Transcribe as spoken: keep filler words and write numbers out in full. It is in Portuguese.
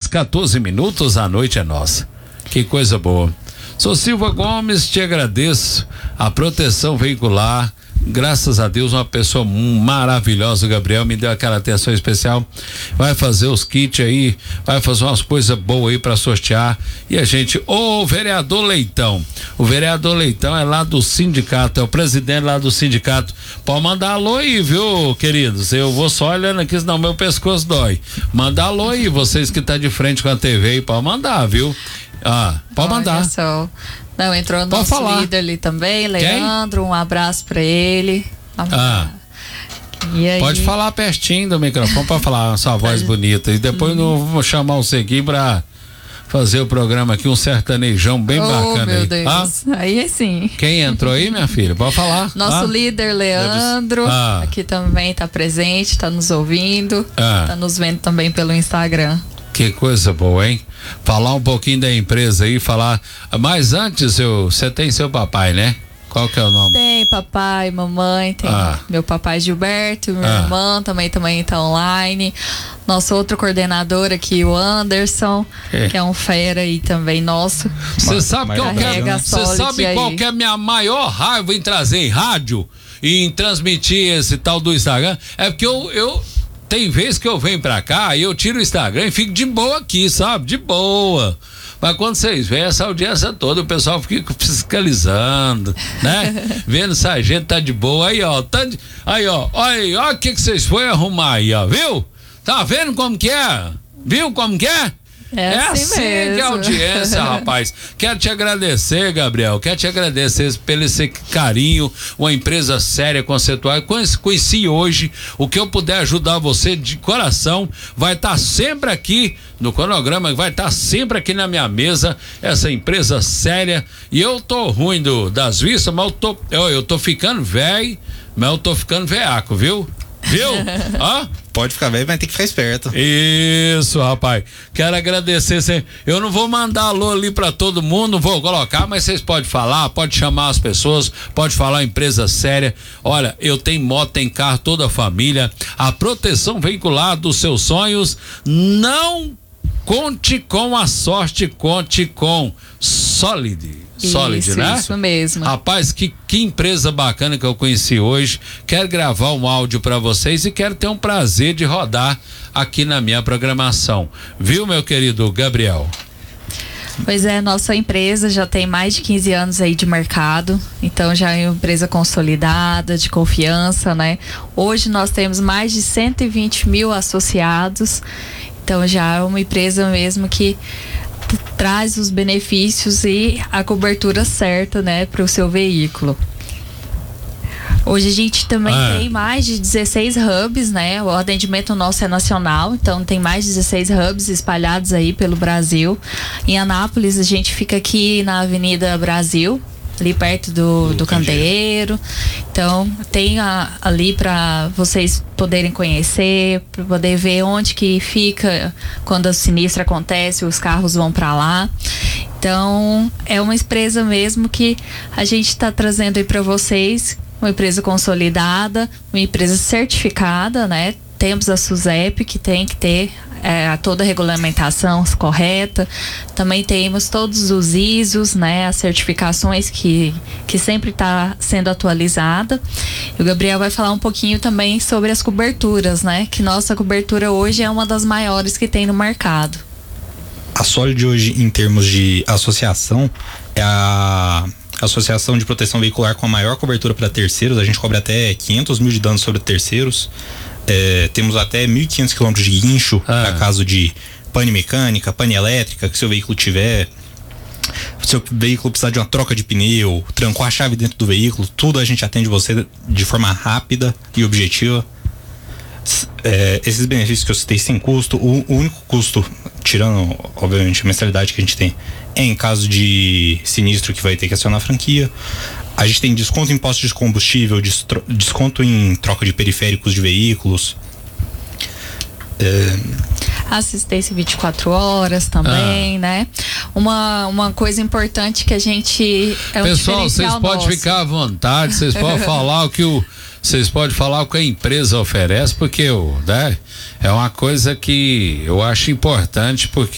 quatorze minutos, a noite é nossa. Que coisa boa. Sou Silva Gomes, te agradeço a proteção veicular. Graças a Deus, uma pessoa maravilhosa, o Gabriel me deu aquela atenção especial, vai fazer os kits aí, vai fazer umas coisas boas aí pra sortear, e a gente, ô vereador Leitão, o vereador Leitão é lá do sindicato, é o presidente lá do sindicato, pode mandar alô aí, viu, queridos, eu vou só olhando aqui, senão meu pescoço dói, manda alô aí, vocês que tá de frente com a T V aí, pode mandar, viu, ah, pode Olha mandar. Só. Não, entrou Pode nosso falar. líder ali também, Leandro, Quem? um abraço pra ele. Ah. E aí? Pode falar pertinho do microfone para falar a sua voz bonita. E depois uhum. não vou chamar você aqui para fazer o programa aqui, um sertanejão bem oh, bacana meu aí. Deus. Ah? Aí sim. Quem entrou aí, minha filha? Pode falar. Nosso ah? líder Leandro, ah. aqui também tá presente, tá nos ouvindo, ah. tá nos vendo também pelo Instagram. Que coisa boa, hein? Falar um pouquinho da empresa aí, falar. Mas antes, você tem seu papai, né? Qual que é o nome? Tem papai, mamãe, tem ah. meu papai Gilberto, minha ah. irmã também, também tá online. Nosso outro coordenador aqui, o Anderson, é. que é um fera aí também nosso. Você sabe, qual que é, sabe qual que é a minha maior raiva em trazer em rádio e em transmitir esse tal do Instagram? É porque eu... eu tem vezes que eu venho pra cá e eu tiro o Instagram e fico de boa aqui, sabe? De boa. Mas quando vocês veem essa audiência toda, o pessoal fica fiscalizando, né? Vendo se a gente tá de boa. Aí, ó. Tá de, aí, ó. Olha, olha o que que vocês foram arrumar aí, ó. Viu? Tá vendo como que é? Viu como que é? É, é assim, assim mesmo. Que é a audiência, rapaz. Quero te agradecer, Gabriel. Quero te agradecer pelo esse carinho, uma empresa séria, conceitual. Conheci, conheci hoje. O que eu puder ajudar você de coração vai estar tá sempre aqui no cronograma, vai estar tá sempre aqui na minha mesa. Essa empresa séria. E eu tô ruim do, das vistas, mas eu tô, eu, eu tô ficando velho, mas eu tô ficando veaco, viu? Viu? Hã? Pode ficar velho, mas tem que ficar esperto. Isso, rapaz. Quero agradecer. Cê, eu não vou mandar alô ali pra todo mundo, não vou colocar, mas vocês podem falar, pode chamar as pessoas, pode falar empresa séria. Olha, eu tenho moto, tem carro, toda a família. A proteção veicular dos seus sonhos. Não conte com a sorte, conte com Solid. Solid, isso, né? Isso mesmo. Rapaz, que, que empresa bacana que eu conheci hoje. Quero gravar um áudio para vocês e quero ter um prazer de rodar aqui na minha programação. Viu, meu querido Gabriel? Pois é, nossa empresa já tem mais de quinze anos aí de mercado, então já é uma empresa consolidada, de confiança, né? Hoje nós temos mais de cento e vinte mil associados, então já é uma empresa mesmo que traz os benefícios e a cobertura certa, né, para o seu veículo. Hoje a gente também ah. tem mais de dezesseis hubs, né? O atendimento nosso é nacional, então tem mais de dezesseis hubs espalhados aí pelo Brasil. Em Anápolis a gente fica aqui na Avenida Brasil, ali perto do, do Candeeiro. Então tem a, ali para vocês poderem conhecer, para poder ver onde que fica quando o sinistro acontece, os carros vão para lá. Então é uma empresa mesmo que a gente está trazendo aí para vocês, uma empresa consolidada, uma empresa certificada, né? Temos a SUSEP, que tem que ter é, toda a regulamentação correta. Também temos todos os I S Os, né? As certificações que, que sempre está sendo atualizada. E o Gabriel vai falar um pouquinho também sobre as coberturas, né? Que nossa cobertura hoje é uma das maiores que tem no mercado. A Solid hoje, em termos de associação, é a associação de proteção veicular com a maior cobertura para terceiros. A gente cobre até quinhentos mil de danos sobre terceiros. É, temos até mil e quinhentos quilômetros de guincho ah. para caso de pane mecânica, pane elétrica que seu veículo tiver. Seu veículo precisar de uma troca de pneu, trancou a chave dentro do veículo, tudo a gente atende você de forma rápida e objetiva. É, esses benefícios que eu citei sem custo, o, o único custo, tirando obviamente a mensalidade que a gente tem, é em caso de sinistro que vai ter que acionar a franquia. A gente tem desconto em postos de combustível, desconto em troca de periféricos de veículos. É... Assistência vinte e quatro horas também, ah. né? Uma, uma coisa importante que a gente... É um Pessoal, vocês podem nosso. ficar à vontade, vocês podem falar o que o... Vocês podem falar o que a empresa oferece, porque o, né, é uma coisa que eu acho importante, porque